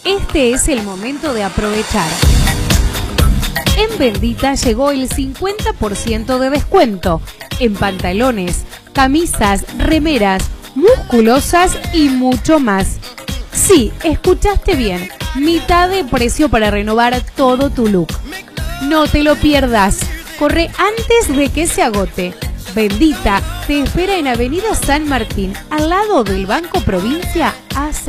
Este es el momento de aprovechar. En Bendita llegó el 50% de descuento en pantalones, camisas, remeras, musculosas y mucho más. Sí, escuchaste bien, mitad de precio para renovar todo tu look. No te lo pierdas, corre antes de que se agote. Bendita te espera en Avenida San Martín, al lado del Banco Provincia, hace